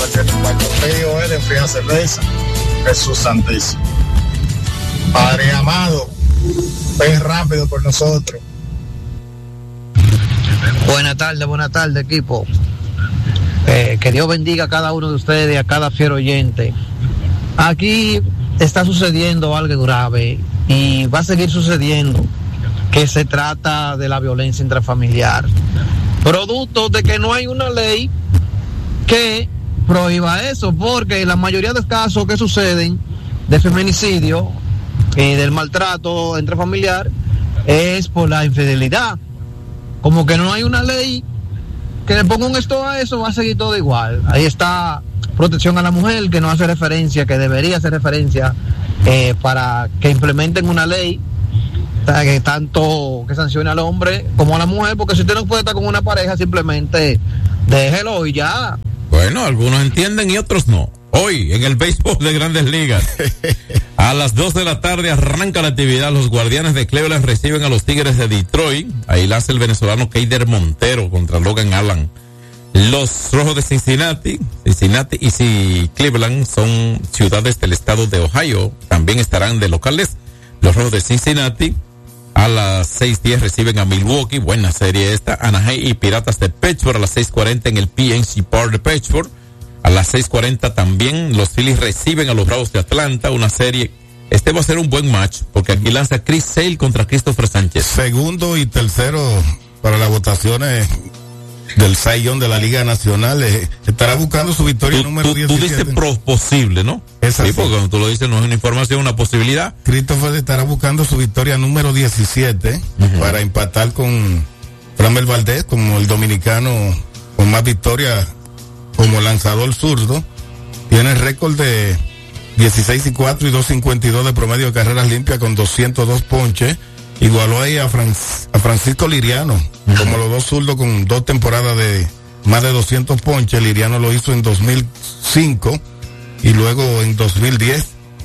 tiene un cuarto frío, de enfría cerveza. Jesús Santísimo. Padre amado, ven rápido por nosotros. Buenas tardes, equipo. Que Dios bendiga a cada uno de ustedes y a cada fiel oyente. Aquí está sucediendo algo grave y va a seguir sucediendo, que se trata de la violencia intrafamiliar, producto de que no hay una ley que prohíba eso, porque la mayoría de los casos que suceden de feminicidio y del maltrato intrafamiliar es por la infidelidad. Como que no hay una ley que le ponga un stop a eso, va a seguir todo igual. Ahí está protección a la mujer, que no hace referencia, que debería hacer referencia para que implementen una ley que tanto que sancione al hombre como a la mujer, porque si usted no puede estar con una pareja, simplemente déjelo y ya. Bueno, algunos entienden y otros no. Hoy, en el béisbol de Grandes Ligas, a las 2 de la tarde arranca la actividad. Los Guardianes de Cleveland reciben a los Tigres de Detroit. Ahí lanza el venezolano Keider Montero contra Logan Allen. Los Rojos de Cincinnati y Cleveland son ciudades del estado de Ohio. También estarán de locales. Los Rojos de Cincinnati a las 6:10 reciben a Milwaukee. Buena serie esta. Anaheim y Piratas de Pittsburgh a las 6:40 en el PNC Park de Pittsburgh. A las 6:40 también los Phillies reciben a los Bravos de Atlanta, una serie. Este va a ser un buen match, porque aquí lanza Chris Sale contra Christopher Sánchez. Segundo y tercero para las votaciones del Cy Young de la Liga Nacional. Estará buscando su victoria número 17. Tú dices posible, ¿no? Es así. Sí, porque cuando tú lo dices no es una información, una posibilidad. Christopher estará buscando su victoria número 17 para empatar con Framber Valdez como el dominicano con más victorias como lanzador zurdo. Tiene récord de 16-4 y 2.52 de promedio de carreras limpias con 202 ponches. Igualó ahí a Francisco Liriano, como los dos zurdos con 2 temporadas de más de 200 ponches. Liriano lo hizo en 2005 y luego en 2010,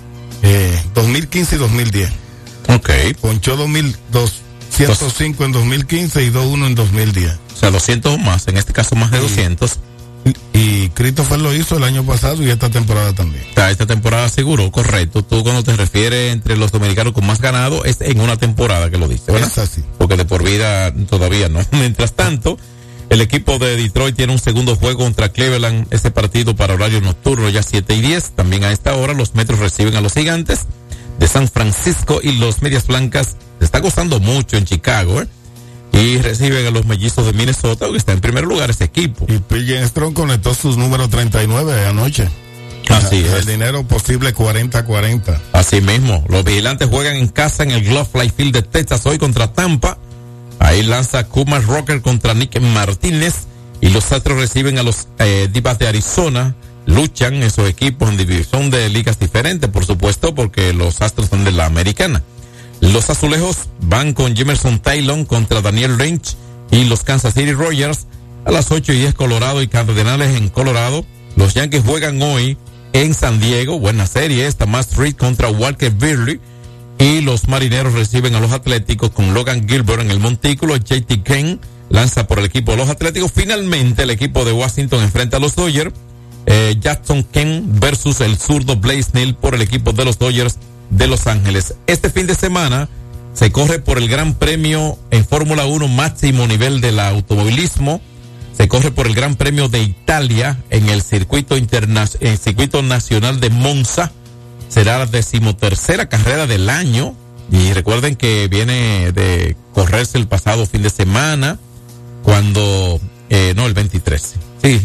2015 y 2010. Ok. Ponchó 205 en 2015 y 2-1 en 2010. O sea, 200 más, en este caso más de 200. Y Christopher lo hizo el año pasado y esta temporada también. Esta temporada seguro, correcto. Tú cuando te refieres entre los dominicanos con más ganado es en una temporada que lo dices, ¿verdad? Es así. Porque de por vida todavía no. Mientras tanto, el equipo de Detroit tiene un segundo juego contra Cleveland. Este partido para horario nocturno ya 7:10. También a esta hora los Metros reciben a los Gigantes de San Francisco y los Medias Blancas. Se está gozando mucho en Chicago, y reciben a los Mellizos de Minnesota, que está en primer lugar ese equipo. Y P.J. Strong conectó sus números 39 anoche. Así es. El dinero posible 40-40. Así mismo. Los Vigilantes juegan en casa en el Globe Life Field de Texas hoy contra Tampa. Ahí lanza Kumar Rocker contra Nick Martínez. Y los Astros reciben a los Divas de Arizona. Luchan esos equipos en división de ligas diferentes, por supuesto, porque los Astros son de la Americana. Los Azulejos van con Jemerson Taylor contra Daniel Lynch y los Kansas City Royals a las 8:10 Colorado y Cardenales en Colorado. Los Yankees juegan hoy en San Diego, buena serie esta, Matt Reed contra Walker Buehler, y los Marineros reciben a los Atléticos con Logan Gilbert en el montículo. JT Kane lanza por el equipo de los Atléticos. Finalmente el equipo de Washington enfrenta a los Dodgers. Jackson Kane versus el zurdo Blaze Neal por el equipo de los Dodgers de Los Ángeles. Este fin de semana se corre por el Gran Premio en Fórmula 1 máximo nivel del automovilismo. Se corre por el Gran Premio de Italia en el circuito nacional de Monza. Será la 13ª carrera del año. Y recuerden que viene de correrse el pasado fin de semana, cuando, el 23.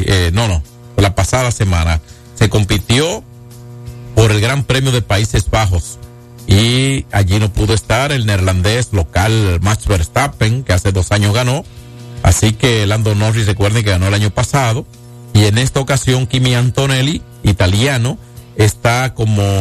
La pasada semana se compitió por el Gran Premio de Países Bajos. Y allí no pudo estar el neerlandés local Max Verstappen, que hace 2 años ganó. Así que Lando Norris, recuerden que ganó el año pasado. Y en esta ocasión Kimi Antonelli, italiano, está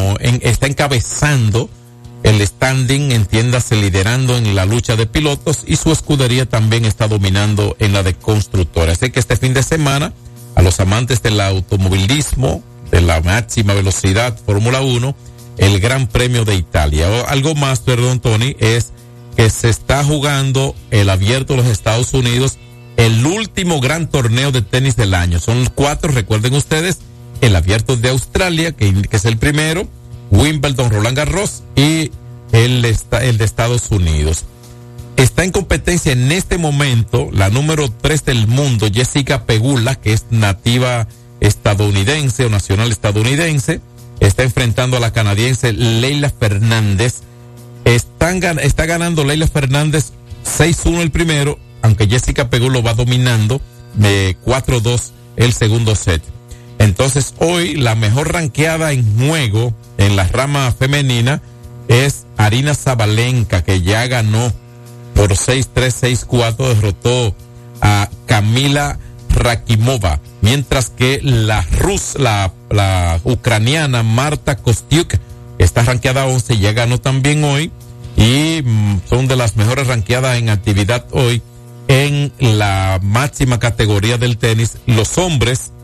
encabezando el standing, entiéndase, liderando en la lucha de pilotos, y su escudería también está dominando en la de constructores. Así que este fin de semana, a los amantes del automovilismo, de la máxima velocidad, Fórmula 1, el Gran Premio de Italia. Algo más, perdón, Tony, es que se está jugando el Abierto de los Estados Unidos, el último gran torneo de tenis del año. Son 4, recuerden ustedes, el Abierto de Australia, que es el primero, Wimbledon, Roland Garros y el de Estados Unidos. Está en competencia en este momento la número 3 del mundo, Jessica Pegula, que es nativa estadounidense o nacional estadounidense. Está enfrentando a la canadiense Leylah Fernández. Está ganando Leylah Fernández 6-1 el primero, aunque Jessica Pegula lo va dominando de 4-2 el segundo set. Entonces hoy la mejor ranqueada en juego en la rama femenina es Aryna Sabalenka, que ya ganó por 6-3, 6-4, derrotó a Kamila Rakimova, mientras que la ucraniana Marta Kostyuk está ranqueada 11, ya ganó también hoy, y son de las mejores ranqueadas en actividad hoy en la máxima categoría del tenis. Los hombres